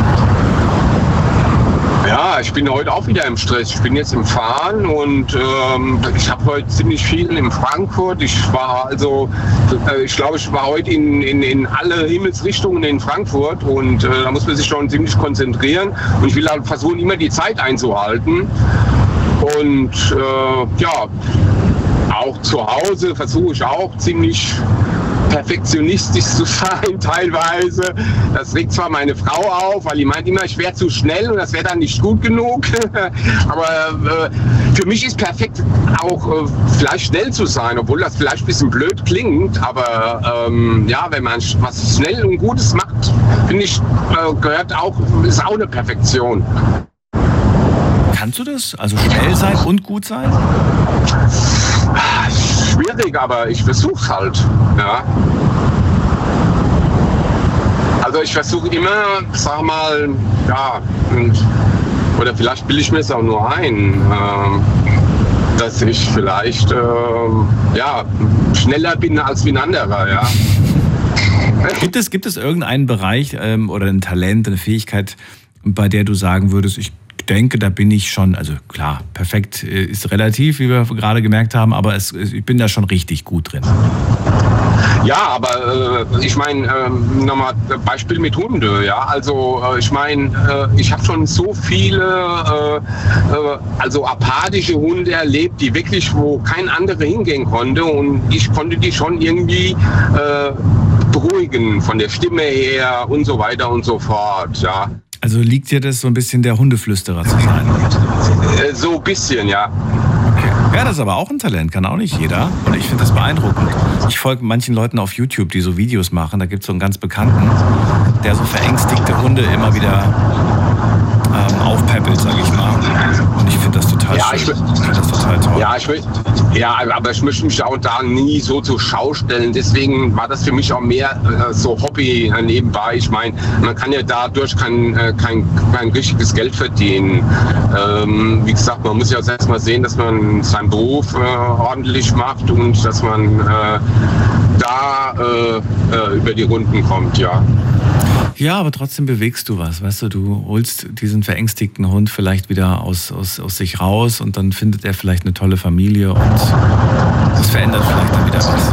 Speaker 4: Ja, ich bin heute auch wieder im Stress. Ich bin jetzt im Fahren und ähm, ich habe heute ziemlich viel in Frankfurt. Ich war also, äh, ich glaube, ich war heute in, in, in alle Himmelsrichtungen in Frankfurt und äh, da muss man sich schon ziemlich konzentrieren. Und ich will halt versuchen, immer die Zeit einzuhalten. Und äh, ja, auch zu Hause versuche ich auch ziemlich perfektionistisch zu sein teilweise. Das regt zwar meine Frau auf, weil die meint immer, ich wäre zu schnell und das wäre dann nicht gut genug. Aber äh, für mich ist perfekt auch äh, vielleicht schnell zu sein, obwohl das vielleicht ein bisschen blöd klingt. Aber ähm, ja, wenn man was schnell und Gutes macht, finde ich, äh, gehört auch, ist auch eine Perfektion.
Speaker 2: Kannst du das? Also schnell sein und gut sein?
Speaker 4: Schwierig, aber ich versuche halt. Ja. Also ich versuche immer, sag mal, ja, und, oder vielleicht bilde ich mir es auch nur ein, äh, dass ich vielleicht äh, ja, schneller bin als wie ein anderer. Ja.
Speaker 2: Gibt es, gibt es irgendeinen Bereich ähm, oder ein Talent, eine Fähigkeit, bei der du sagen würdest, ich denke, da bin ich schon, also klar, perfekt ist relativ, wie wir gerade gemerkt haben, aber es, ich bin da schon richtig gut drin.
Speaker 4: Ja, aber äh, ich meine, äh, nochmal Beispiel mit Hunde, ja, also äh, ich meine, äh, ich habe schon so viele, äh, äh, also apathische Hunde erlebt, die wirklich, wo kein anderer hingehen konnte und ich konnte die schon irgendwie äh, beruhigen, von der Stimme her und so weiter und so fort, ja.
Speaker 2: Also liegt dir das so ein bisschen der Hundeflüsterer zu sein?
Speaker 4: Äh, so ein bisschen, ja.
Speaker 2: Okay. Ja, das ist aber auch ein Talent, kann auch nicht jeder. Und ich finde das beeindruckend. Ich folge manchen Leuten auf YouTube, die so Videos machen. Da gibt es so einen ganz Bekannten, der so verängstigte Hunde immer wieder ähm, aufpäppelt, sage ich mal. Und ich finde das total
Speaker 4: ja,
Speaker 2: schön.
Speaker 4: Ich,
Speaker 2: ich finde das total toll.
Speaker 4: Ja, ich, ja, aber ich möchte mich auch da nie so zur Schau stellen. Deswegen war das für mich auch mehr äh, so Hobby äh, nebenbei. Ich meine, man kann ja dadurch kein, äh, kein, kein richtiges Geld verdienen. Ähm, wie gesagt, man muss ja erst mal sehen, dass man seinen Beruf äh, ordentlich macht und dass man äh, da äh, äh, über die Runden kommt, ja.
Speaker 2: Ja, aber trotzdem bewegst du was, weißt du, du holst diesen verängstigten Hund vielleicht wieder aus, aus, aus sich raus und dann findet er vielleicht eine tolle Familie und das verändert vielleicht dann wieder was.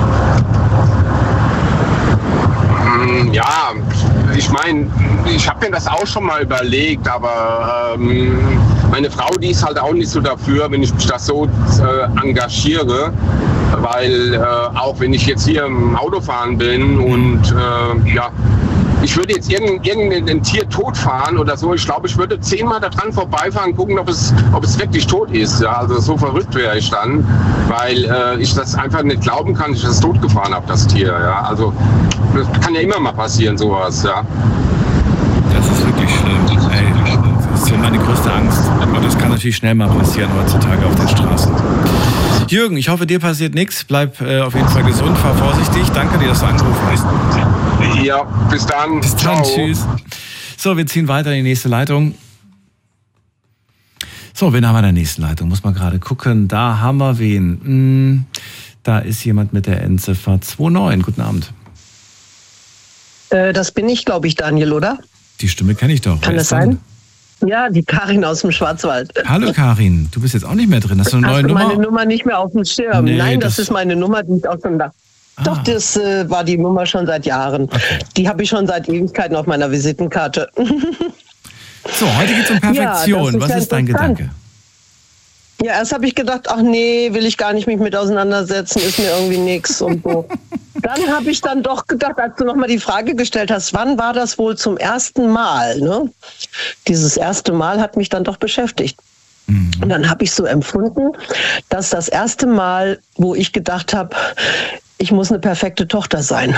Speaker 4: Ja, ich meine, ich habe mir das auch schon mal überlegt, aber ähm, meine Frau, die ist halt auch nicht so dafür, wenn ich mich da so äh, engagiere, weil äh, auch wenn ich jetzt hier im Autofahren bin und äh, ja, ich würde jetzt irgendein, irgendein Tier totfahren oder so, ich glaube, ich würde zehnmal da dran vorbeifahren, gucken, ob es, ob es wirklich tot ist. Ja, also so verrückt wäre ich dann, weil äh, ich das einfach nicht glauben kann, dass ich das totgefahren habe, das Tier. Ja, also das kann ja immer mal passieren, sowas. Ja.
Speaker 2: Das ist wirklich schlimm. Ey, das ist so meine größte Angst. Aber das kann natürlich schnell mal passieren heutzutage auf den Straßen. Jürgen, ich hoffe, dir passiert nichts. Bleib äh, auf jeden Fall gesund, fahr vorsichtig. Danke dir, dass du angerufen hast.
Speaker 4: Ja, bis dann.
Speaker 2: Bis dann,
Speaker 4: Ciao.
Speaker 2: Tschüss. So, wir ziehen weiter in die nächste Leitung. So, wen haben wir in der nächsten Leitung? Muss man gerade gucken. Da haben wir wen. Hm, da ist jemand mit der Endziffer zwei neun. Guten Abend.
Speaker 5: Äh, das bin ich, glaube ich, Daniel, oder?
Speaker 2: Die Stimme kenne ich doch.
Speaker 5: Kann
Speaker 2: Wer
Speaker 5: das
Speaker 2: ist dann?
Speaker 5: sein? Ja, die Karin aus dem Schwarzwald.
Speaker 2: Hallo Karin, du bist jetzt auch nicht mehr drin. Hast du eine neue
Speaker 5: Hast du
Speaker 2: Nummer?
Speaker 5: meine Nummer nicht mehr auf dem Schirm?
Speaker 2: Nee,
Speaker 5: Nein, das,
Speaker 2: das
Speaker 5: ist meine Nummer, die ich auch schon da.
Speaker 2: Ah.
Speaker 5: Doch, das äh, war die Nummer schon seit Jahren.
Speaker 2: Okay.
Speaker 5: Die habe ich schon seit Ewigkeiten auf meiner Visitenkarte.
Speaker 2: So, heute geht es um Perfektion.
Speaker 5: Ja, das ist
Speaker 2: Was
Speaker 5: ja
Speaker 2: ist dein
Speaker 5: interessant.
Speaker 2: Gedanke?
Speaker 5: Ja, erst habe ich gedacht, ach nee, will ich gar nicht mich mit auseinandersetzen, ist mir irgendwie nix und so. Dann habe ich dann doch gedacht, als du nochmal die Frage gestellt hast, wann war das wohl zum ersten Mal? Ne? Dieses erste Mal hat mich dann doch beschäftigt. Mhm. Und dann habe ich so empfunden, dass das erste Mal, wo ich gedacht habe, ich muss eine perfekte Tochter sein.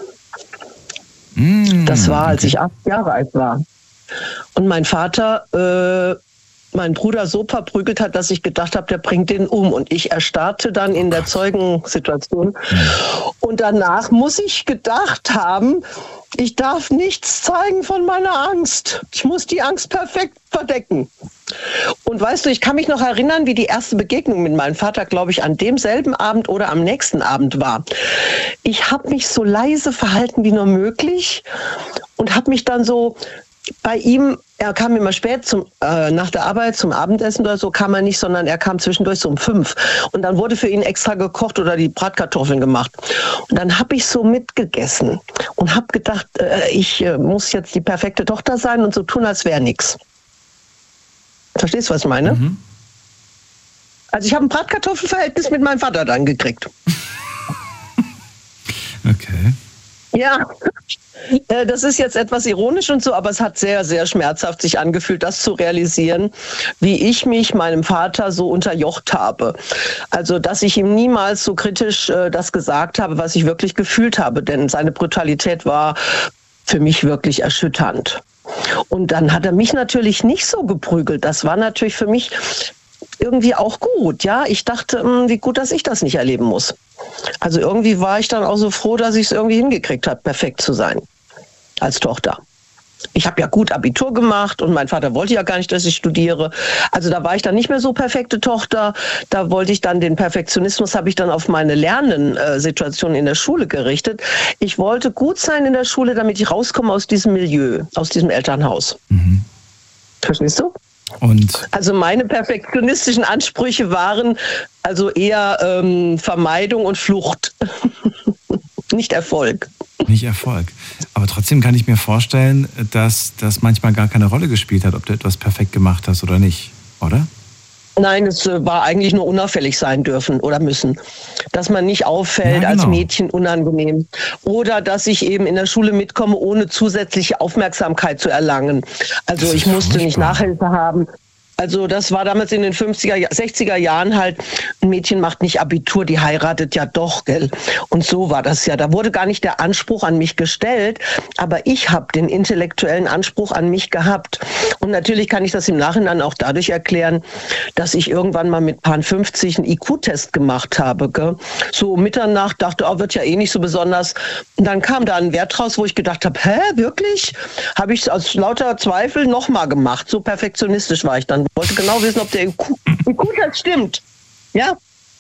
Speaker 5: Mhm. Das war, als ich acht Jahre alt war. Und mein Vater äh, meinen Bruder so verprügelt hat, dass ich gedacht habe, der bringt den um. Und ich erstarrte dann in der Zeugensituation. Und danach muss ich gedacht haben, ich darf nichts zeigen von meiner Angst. Ich muss die Angst perfekt verdecken. Und weißt du, ich kann mich noch erinnern, wie die erste Begegnung mit meinem Vater, glaube ich, an demselben Abend oder am nächsten Abend war. Ich habe mich so leise verhalten wie nur möglich und habe mich dann so bei ihm, er kam immer spät zum, äh, nach der Arbeit zum Abendessen oder so, kam er nicht, sondern er kam zwischendurch so um fünf. Und dann wurde für ihn extra gekocht oder die Bratkartoffeln gemacht. Und dann habe ich so mitgegessen und habe gedacht, äh, ich äh, muss jetzt die perfekte Tochter sein und so tun, als wäre nichts. Verstehst du, was ich meine? Mhm. Also ich habe ein Bratkartoffelverhältnis mit meinem Vater dann gekriegt.
Speaker 2: Okay.
Speaker 5: Ja, das ist jetzt etwas ironisch und so, aber es hat sehr, sehr schmerzhaft sich angefühlt, das zu realisieren, wie ich mich meinem Vater so unterjocht habe. Also, dass ich ihm niemals so kritisch äh, das gesagt habe, was ich wirklich gefühlt habe, denn seine Brutalität war für mich wirklich erschütternd. Und dann hat er mich natürlich nicht so geprügelt. Das war natürlich für mich irgendwie auch gut. Ja, ich dachte, mh, wie gut, dass ich das nicht erleben muss. Also irgendwie war ich dann auch so froh, dass ich es irgendwie hingekriegt habe, perfekt zu sein als Tochter. Ich habe ja gut Abitur gemacht und mein Vater wollte ja gar nicht, dass ich studiere. Also da war ich dann nicht mehr so perfekte Tochter. Da wollte ich dann den Perfektionismus, habe ich dann auf meine Lernsituation in der Schule gerichtet. Ich wollte gut sein in der Schule, damit ich rauskomme aus diesem Milieu, aus diesem Elternhaus. Mhm. Verstehst du?
Speaker 2: Und
Speaker 5: also meine perfektionistischen Ansprüche waren also eher ähm, Vermeidung und Flucht, nicht Erfolg.
Speaker 2: Nicht Erfolg. Aber trotzdem kann ich mir vorstellen, dass das manchmal gar keine Rolle gespielt hat, ob du etwas perfekt gemacht hast oder nicht, oder?
Speaker 5: Nein, es war eigentlich nur unauffällig sein dürfen oder müssen. Dass man nicht auffällt, ja, genau, als Mädchen unangenehm. Oder dass ich eben in der Schule mitkomme, ohne zusätzliche Aufmerksamkeit zu erlangen. Also ich musste furchtbar. nicht Nachhilfe haben. Also das war damals in den fünfziger, sechziger Jahren halt, ein Mädchen macht nicht Abitur, die heiratet ja doch, gell? Und so war das ja. Da wurde gar nicht der Anspruch an mich gestellt, aber ich habe den intellektuellen Anspruch an mich gehabt. Und natürlich kann ich das im Nachhinein auch dadurch erklären, dass ich irgendwann mal mit Pan fünfzig einen I Q-Test gemacht habe, gell? So um Mitternacht, dachte, oh, wird ja eh nicht so besonders. Und dann kam da ein Wert raus, wo ich gedacht habe, hä, wirklich? Habe ich aus lauter Zweifel nochmal gemacht. So perfektionistisch war ich dann. Wollte genau wissen, ob der I Q-Test stimmt. Ja.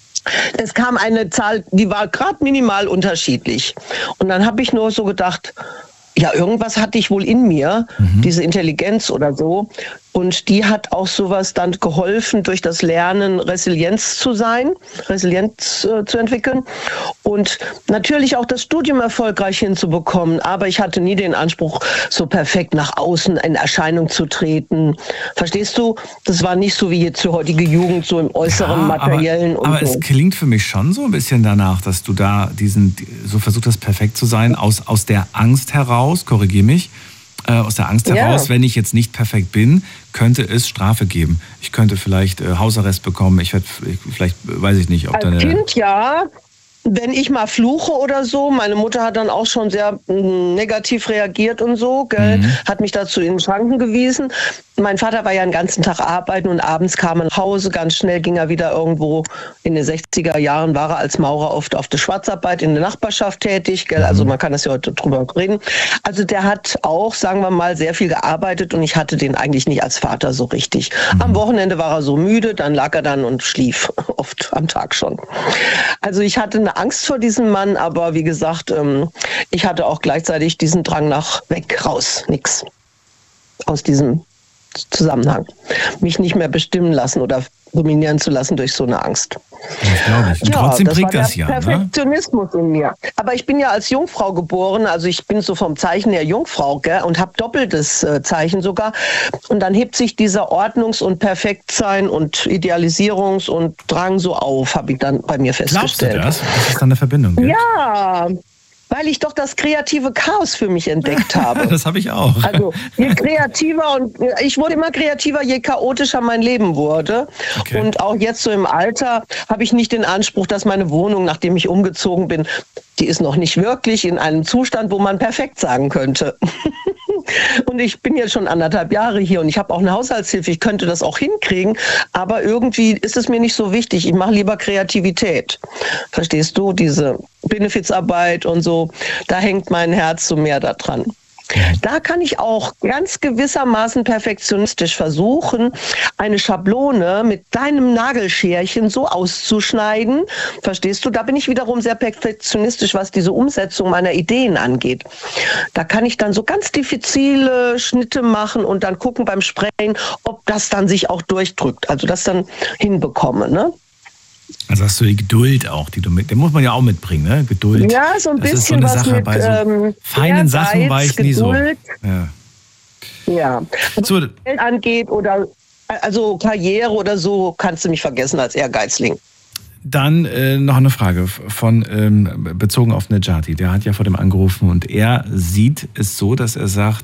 Speaker 5: Es kam eine Zahl, die war gerade minimal unterschiedlich. Und dann habe ich nur so gedacht, ja, irgendwas hatte ich wohl in mir, mhm. diese Intelligenz oder so. Und die hat auch sowas dann geholfen, durch das Lernen Resilienz zu sein, Resilienz äh, zu entwickeln und natürlich auch das Studium erfolgreich hinzubekommen. Aber ich hatte nie den Anspruch, so perfekt nach außen in Erscheinung zu treten. Verstehst du? Das war nicht so wie jetzt die heutige Jugend, so im äußeren, ja, materiellen.
Speaker 2: Aber,
Speaker 5: und
Speaker 2: aber
Speaker 5: so.
Speaker 2: Es klingt für mich schon so ein bisschen danach, dass du da diesen, so versucht hast, perfekt zu sein, aus, aus der Angst heraus, korrigier mich, Äh, aus der Angst heraus, ja. wenn ich jetzt nicht perfekt bin, könnte es Strafe geben. Ich könnte vielleicht äh, Hausarrest bekommen. Ich werde vielleicht, weiß ich nicht, ob
Speaker 5: Als
Speaker 2: dann.
Speaker 5: Kind ja, wenn ich mal fluche oder so. Meine Mutter hat dann auch schon sehr mh, negativ reagiert und so, gell? Mhm. Hat mich dazu in den Schranken gewiesen. mein Vater war ja den ganzen Tag arbeiten und abends kam er nach Hause, ganz schnell ging er wieder irgendwo, in den sechziger Jahren war er als Maurer oft auf der Schwarzarbeit in der Nachbarschaft tätig, gell? Also man kann das ja heute drüber reden. Also der hat auch, sagen wir mal, sehr viel gearbeitet und ich hatte den eigentlich nicht als Vater so richtig. Am Wochenende war er so müde, dann lag er dann und schlief, oft am Tag schon. Also ich hatte eine Angst vor diesem Mann, aber wie gesagt, ich hatte auch gleichzeitig diesen Drang nach weg, raus, nix aus diesem Zusammenhang. Mich nicht mehr bestimmen lassen oder dominieren zu lassen durch so eine Angst.
Speaker 2: Das glaube ich. Und
Speaker 5: ja,
Speaker 2: trotzdem
Speaker 5: das
Speaker 2: prägt
Speaker 5: war
Speaker 2: das
Speaker 5: der
Speaker 2: ja.
Speaker 5: Perfektionismus
Speaker 2: Ne?
Speaker 5: in mir. Aber ich bin ja als Jungfrau geboren, also ich bin so vom Zeichen her Jungfrau, gell, und habe doppeltes äh, Zeichen sogar. Und dann hebt sich dieser Ordnungs- und Perfektsein und Idealisierungs- und Drang so auf, habe ich dann bei mir festgestellt.
Speaker 2: Glaubst du das? Dass es dann eine Verbindung gibt?
Speaker 5: Ja, weil ich doch das kreative Chaos für mich entdeckt habe.
Speaker 2: Das habe ich auch.
Speaker 5: Also je kreativer und ich wurde immer kreativer, je chaotischer mein Leben wurde.
Speaker 2: Okay.
Speaker 5: Und auch jetzt so im Alter habe ich nicht den Anspruch, dass meine Wohnung, nachdem ich umgezogen bin, die ist noch nicht wirklich in einem Zustand, wo man perfekt sagen könnte. Und ich bin jetzt schon anderthalb Jahre hier und ich habe auch eine Haushaltshilfe. Ich könnte das auch hinkriegen, aber irgendwie ist es mir nicht so wichtig. Ich mache lieber Kreativität. Verstehst du? Diese Benefizarbeit und so, da hängt mein Herz so mehr daran. Da kann ich auch ganz gewissermaßen perfektionistisch versuchen, eine Schablone mit deinem Nagelscherchen so auszuschneiden. Verstehst du? Da bin ich wiederum sehr perfektionistisch, was diese Umsetzung meiner Ideen angeht. Da kann ich dann so ganz diffizile Schnitte machen und dann gucken beim Sprayen, ob das dann sich auch durchdrückt. Also das dann hinbekomme, ne?
Speaker 2: Also hast du die Geduld auch, die du mit, den muss man ja auch mitbringen, ne? Geduld.
Speaker 5: Ja, so ein
Speaker 2: das
Speaker 5: bisschen
Speaker 2: ist so eine
Speaker 5: was
Speaker 2: Sache,
Speaker 5: mit
Speaker 2: bei so
Speaker 5: ähm,
Speaker 2: feinen
Speaker 5: Ehrgeiz,
Speaker 2: Sachen war ich nie
Speaker 5: Geduld,
Speaker 2: so. Ja.
Speaker 5: Ja, was
Speaker 2: So.
Speaker 5: Geld angeht oder also Karriere oder so, kannst du mich vergessen als Ehrgeizling.
Speaker 2: Dann äh, noch eine Frage von ähm, bezogen auf Nejati. Der hat ja vor dem angerufen und er sieht es so, dass er sagt,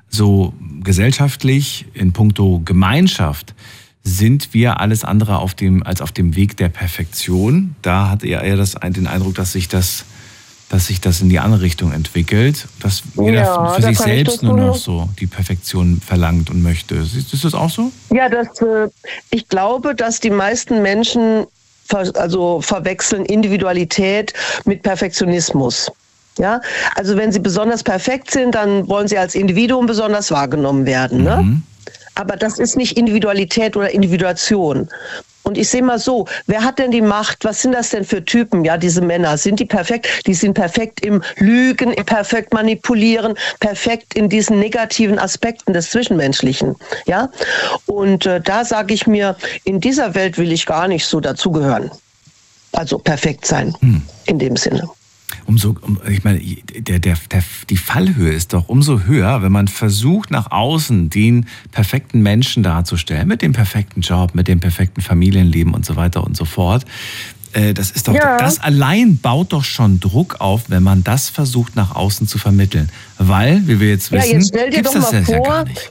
Speaker 2: so gesellschaftlich in puncto Gemeinschaft sind wir alles andere auf dem, als auf dem Weg der Perfektion. Da hat er eher das, den Eindruck, dass sich das, dass sich das in die andere Richtung entwickelt, dass jeder
Speaker 5: Ja,
Speaker 2: für
Speaker 5: da
Speaker 2: sich
Speaker 5: kann ich
Speaker 2: selbst
Speaker 5: dazu
Speaker 2: nur noch
Speaker 5: noch-
Speaker 2: so die Perfektion verlangt und möchte. Ist, ist das auch so?
Speaker 5: Ja, das, äh, ich glaube, dass die meisten Menschen ver, also verwechseln Individualität mit Perfektionismus. Ja, also wenn sie besonders perfekt sind, dann wollen sie als Individuum besonders wahrgenommen werden. Ne?
Speaker 2: Mhm.
Speaker 5: Aber das ist nicht Individualität oder Individuation. Und ich sehe mal so, wer hat denn die Macht? Was sind das denn für Typen? Ja, diese Männer, sind die perfekt? Die sind perfekt im Lügen, im perfekt manipulieren, perfekt in diesen negativen Aspekten des Zwischenmenschlichen. Ja, und äh, da sage ich mir, in dieser Welt will ich gar nicht so dazugehören. Also perfekt sein, hm. in dem Sinne.
Speaker 2: Umso, ich meine, der, der, der, die Fallhöhe ist doch umso höher, wenn man versucht, nach außen den perfekten Menschen darzustellen, mit dem perfekten Job, mit dem perfekten Familienleben und so weiter und so fort. Das ist doch, ja. Das allein baut doch schon Druck auf, wenn man das versucht, nach außen zu vermitteln. Weil, wie wir jetzt wissen,
Speaker 5: ja, jetzt stell dir
Speaker 2: gibt's
Speaker 5: doch
Speaker 2: das
Speaker 5: mal
Speaker 2: ja
Speaker 5: vor,
Speaker 2: gar nicht.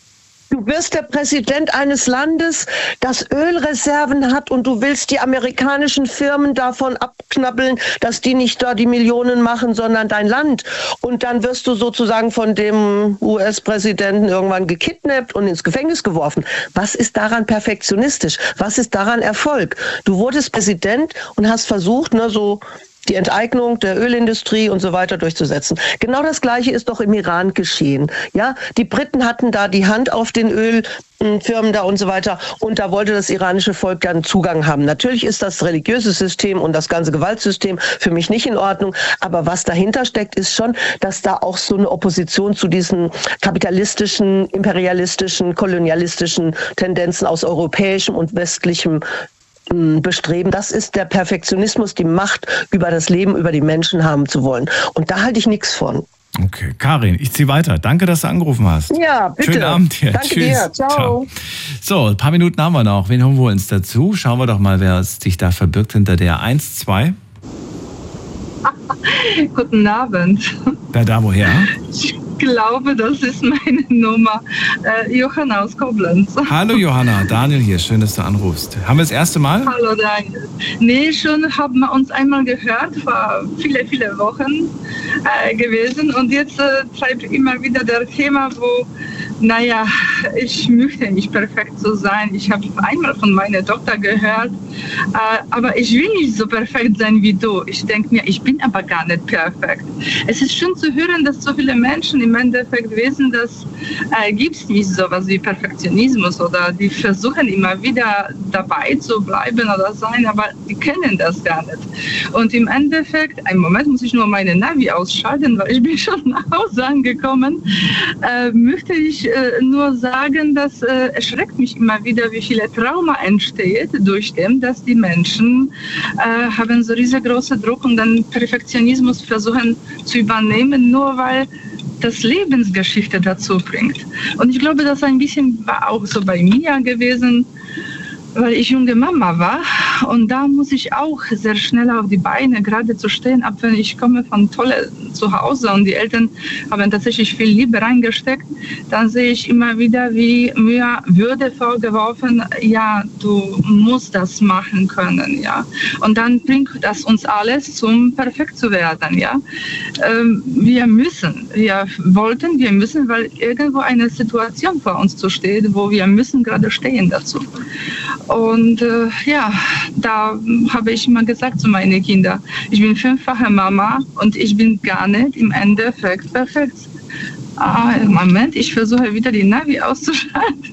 Speaker 5: Du wirst der Präsident eines Landes, das Ölreserven hat und du willst die amerikanischen Firmen davon abknabbeln, dass die nicht da die Millionen machen, sondern dein Land. Und dann wirst du sozusagen von dem U S-Präsidenten irgendwann gekidnappt und ins Gefängnis geworfen. Was ist daran perfektionistisch? Was ist daran Erfolg? Du wurdest Präsident und hast versucht, ne, so die Enteignung der Ölindustrie und so weiter durchzusetzen. Genau das Gleiche ist doch im Iran geschehen. Ja, die Briten hatten da die Hand auf den Ölfirmen da und so weiter und da wollte das iranische Volk dann Zugang haben. Natürlich ist das religiöse System und das ganze Gewaltsystem für mich nicht in Ordnung, aber was dahinter steckt, ist schon, dass da auch so eine Opposition zu diesen kapitalistischen, imperialistischen, kolonialistischen Tendenzen aus europäischem und westlichem Bestreben, das ist der Perfektionismus, die Macht über das Leben, über die Menschen haben zu wollen. Und da halte ich nichts von.
Speaker 2: Okay, Karin, ich ziehe weiter. Danke, dass du angerufen hast.
Speaker 5: Ja, bitte.
Speaker 2: Schönen Abend dir.
Speaker 5: Danke
Speaker 2: Tschüss.
Speaker 5: dir. Ciao. Ciao.
Speaker 2: So, ein paar Minuten haben wir noch. Wen holen wir uns dazu? Schauen wir doch mal, wer sich da verbirgt hinter der eins, zwei.
Speaker 6: Guten Abend.
Speaker 2: Wer da woher?
Speaker 6: glaube, das ist meine Nummer. Äh, Johanna aus Koblenz.
Speaker 2: Hallo Johanna, Daniel hier, schön, dass du anrufst. Haben wir das erste Mal?
Speaker 6: Hallo Daniel. Nee, schon haben wir uns einmal gehört, vor viele, viele Wochen äh, gewesen. Und jetzt äh, treibt immer wieder das Thema, wo, naja, ich möchte nicht perfekt so sein. Ich habe einmal von meiner Tochter gehört, äh, aber ich will nicht so perfekt sein wie du. Ich denke mir, ich bin aber gar nicht perfekt. Es ist schön zu hören, dass so viele Menschen im Endeffekt wissen, dass äh, gibt es nicht so was wie Perfektionismus oder die versuchen immer wieder dabei zu bleiben oder sein, aber die kennen das gar nicht. Und im Endeffekt, einen Moment muss ich nur meine Navi ausschalten, weil ich bin schon nach Hause angekommen, äh, möchte ich äh, nur sagen, dass äh, es schreckt mich immer wieder, wie viele Trauma entsteht durch dem, dass die Menschen äh, haben so riesengroßen Druck und dann Perfektionismus versuchen zu übernehmen, nur weil das Lebensgeschichte dazu bringt. Und ich glaube, das ein bisschen war auch so bei mir gewesen, weil ich junge Mama war und da muss ich auch sehr schnell auf die Beine gerade zu stehen, ab wenn ich komme von tolle Zuhause und die Eltern haben tatsächlich viel Liebe reingesteckt, dann sehe ich immer wieder, wie mir Würde vorgeworfen, ja, du musst das machen können, ja. Und dann bringt das uns alles zum perfekt zu werden, ja. Ähm, wir müssen, wir wollten, wir müssen, weil irgendwo eine Situation vor uns zu steht, wo wir müssen gerade stehen dazu. Und äh, ja, da habe ich immer gesagt zu meinen Kindern, ich bin fünffache Mama und ich bin gar nicht im Endeffekt perfekt. Ah, Moment, ich versuche wieder die Navi auszuschalten.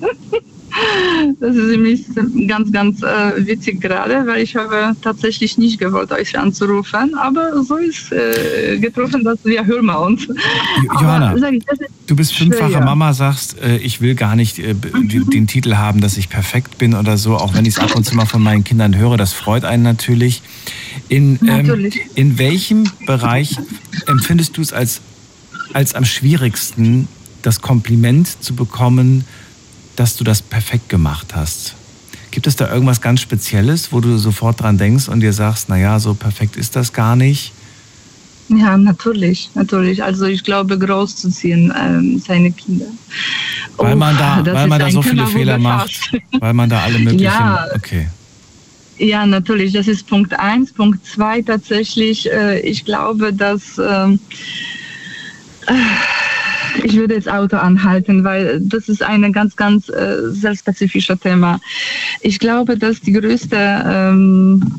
Speaker 6: Das ist nämlich ganz, ganz äh, witzig gerade, weil ich habe tatsächlich nicht gewollt, euch anzurufen, aber so ist äh, getroffen, dass wir hören wir uns.
Speaker 2: Johanna,
Speaker 6: aber, ich,
Speaker 2: du bist fünffache
Speaker 6: schwer.
Speaker 2: Mama, sagst, äh, ich will gar nicht äh, den, den Titel haben, dass ich perfekt bin oder so, auch wenn ich es ab und zu mal von meinen Kindern höre, das freut einen natürlich. In, ähm, natürlich. In welchem Bereich empfindest du es als, als am schwierigsten, das Kompliment zu bekommen, dass du das perfekt gemacht hast? Gibt es da irgendwas ganz Spezielles, wo du sofort dran denkst und dir sagst, naja, so perfekt ist das gar nicht?
Speaker 6: Ja, natürlich, natürlich. Also ich glaube, großzuziehen, ähm, seine Kinder.
Speaker 2: Weil man da, weil man da so viele Fehler macht, weil man da alle möglichen...
Speaker 6: Ja.
Speaker 2: Okay.
Speaker 6: Ja, natürlich, das ist Punkt eins. Punkt zwei tatsächlich, äh, ich glaube, dass... Ähm, äh, Ich würde das Auto anhalten, weil das ist ein ganz, ganz äh, sehr spezifisches Thema. Ich glaube, dass die größte ähm,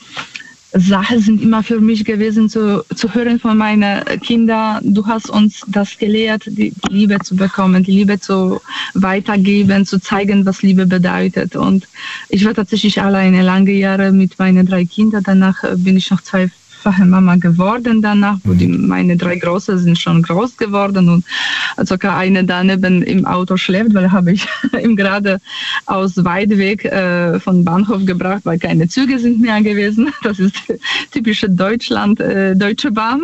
Speaker 6: Sache sind immer für mich gewesen, zu, zu hören von meinen Kindern, du hast uns das gelehrt, die Liebe zu bekommen, die Liebe zu weitergeben, zu zeigen, was Liebe bedeutet. Und ich war tatsächlich alleine lange Jahre mit meinen drei Kindern. Danach bin ich noch zwei Mama geworden danach, wo die, meine drei Große sind schon groß geworden und sogar eine daneben im Auto schläft, weil habe ich ihm gerade aus Weidweg äh, von Bahnhof gebracht, weil keine Züge sind mehr gewesen. Das ist typische Deutschland, äh, Deutsche Bahn.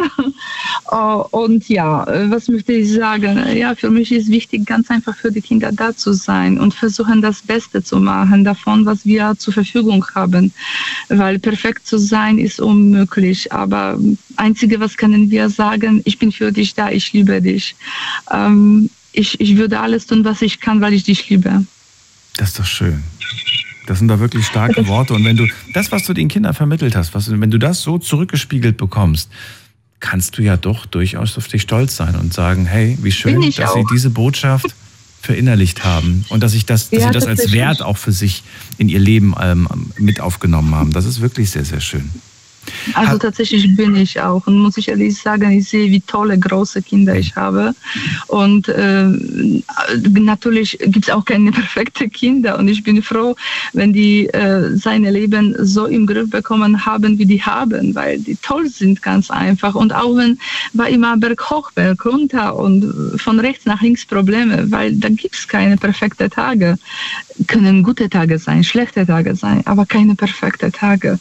Speaker 6: uh, und ja, was möchte ich sagen? Ja, für mich ist wichtig, ganz einfach für die Kinder da zu sein und versuchen, das Beste zu machen davon, was wir zur Verfügung haben, weil perfekt zu sein ist unmöglich. Aber Einzige, was können wir sagen, ich bin für dich da, ich liebe dich. Ähm, ich, ich würde alles tun, was ich kann, weil ich dich liebe.
Speaker 2: Das ist doch schön. Das sind doch wirklich starke Worte. Und wenn du das, was du den Kindern vermittelt hast, was, wenn du das so zurückgespiegelt bekommst, kannst du ja doch durchaus auf dich stolz sein und sagen, hey, wie schön, dass auch. Sie diese Botschaft verinnerlicht haben und dass, ich das, dass ja, sie das als Wert auch für sich in ihr Leben ähm, mit aufgenommen haben. Das ist wirklich sehr, sehr schön.
Speaker 6: Also tatsächlich bin ich auch und muss ich ehrlich sagen, ich sehe, wie tolle, große Kinder ich habe und äh, natürlich gibt es auch keine perfekten Kinder und ich bin froh, wenn die äh, sein Leben so im Griff bekommen haben, wie die haben, weil die toll sind ganz einfach und auch wenn war immer Berg hoch, Berg runter und von rechts nach links Probleme, weil da gibt es keine perfekten Tage. Können gute Tage sein, schlechte Tage sein, aber keine perfekten Tage.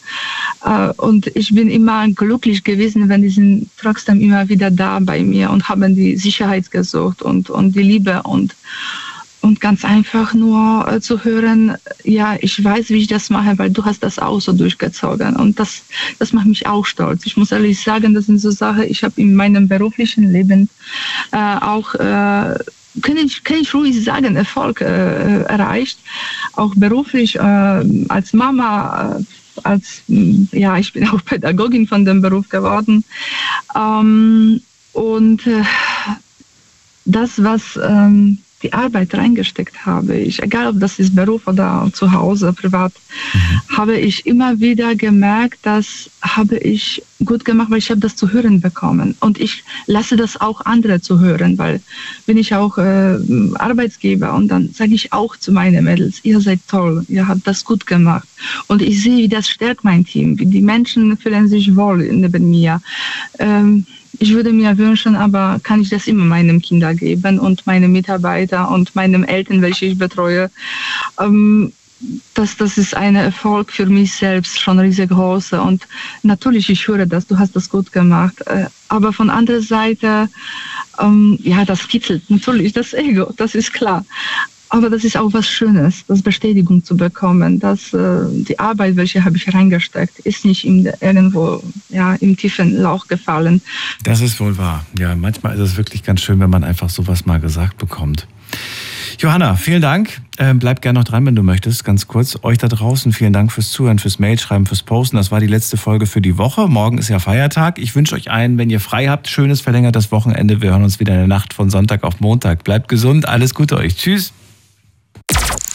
Speaker 6: Und ich bin immer glücklich gewesen, wenn die sind trotzdem immer wieder da bei mir und haben die Sicherheit gesucht und, und die Liebe. Und und ganz einfach nur äh, zu hören, ja, ich weiß, wie ich das mache, weil du hast das auch so durchgezogen. Und das, das macht mich auch stolz. Ich muss ehrlich sagen, das sind so Sachen, ich habe in meinem beruflichen Leben äh, auch, äh, kann ich, kann ich ruhig sagen, Erfolg äh, erreicht. Auch beruflich äh, als Mama, äh, als, ja, ich bin auch Pädagogin von dem Beruf geworden. Ähm, und äh, das, was ähm, die Arbeit reingesteckt habe, ich, egal ob das ist Beruf oder zu Hause, privat, mhm. habe ich immer wieder gemerkt, das habe ich gut gemacht, weil ich habe das zu hören bekommen. Und ich lasse das auch andere zu hören, weil bin ich auch äh, Arbeitsgeber und dann sage ich auch zu meinen Mädels, ihr seid toll, ihr habt das gut gemacht. Und ich sehe, wie das stärkt mein Team, wie die Menschen fühlen sich wohl neben mir. Ähm, Ich würde mir wünschen, aber kann ich das immer meinen Kindern geben und meinen Mitarbeitern und meinen Eltern, welche ich betreue. Ähm, das, das ist ein Erfolg für mich selbst, schon riesig groß. Und natürlich, ich höre das, du hast das gut gemacht. Äh, aber von anderer Seite, ähm, ja, das kitzelt natürlich das Ego, das ist klar. Aber das ist auch was Schönes, das Bestätigung zu bekommen, dass äh, die Arbeit, welche habe ich reingesteckt, ist nicht in, irgendwo ja, im tiefen Lauch gefallen.
Speaker 2: Das ist wohl wahr. Ja, manchmal ist es wirklich ganz schön, wenn man einfach sowas mal gesagt bekommt. Johanna, vielen Dank. Ähm, bleib gerne noch dran, wenn du möchtest. Ganz kurz, euch da draußen, vielen Dank fürs Zuhören, fürs Mailschreiben, fürs Posten. Das war die letzte Folge für die Woche. Morgen ist ja Feiertag. Ich wünsche euch allen, wenn ihr frei habt, schönes verlängertes Wochenende. Wir hören uns wieder in der Nacht von Sonntag auf Montag. Bleibt gesund, alles Gute euch. Tschüss.